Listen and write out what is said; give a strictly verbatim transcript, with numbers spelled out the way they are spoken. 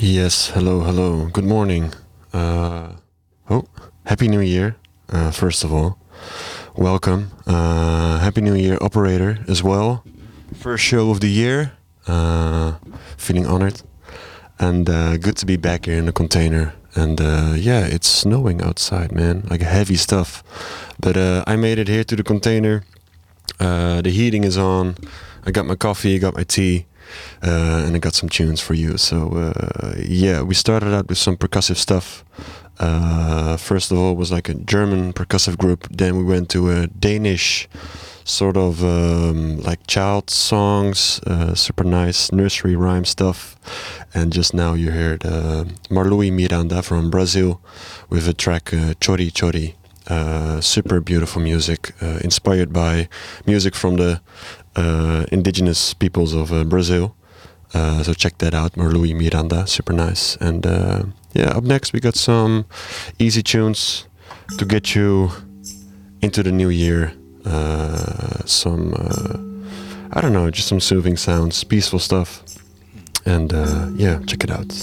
Yes, hello, hello. Good morning. Uh, oh, Happy New Year, uh, first of all. Welcome. Uh, Happy New Year, operator, as well. First show of the year. Uh, feeling honored. And uh, good to be back here in the container. And uh, yeah, it's snowing outside, man. Like heavy stuff. But uh, I made it here to the container. Uh, the heating is on. I got my coffee, got my tea. Uh, and I got some tunes for you. So uh, yeah, we started out with some percussive stuff. Uh, first of all, was like a German percussive group. Then we went to a Danish sort of um, like child songs, uh, super nice nursery rhyme stuff. And just now you heard uh, Marlui Miranda from Brazil with a track uh, Chori Chori. Uh, super beautiful music, uh, inspired by music from the uh, indigenous peoples of uh, Brazil. Uh, so check that out, Marlui Miranda, super nice. And uh, yeah, up next we got some easy tunes to get you into the new year. Uh, some, uh, I don't know, just some soothing sounds, peaceful stuff. And uh, yeah, check it out.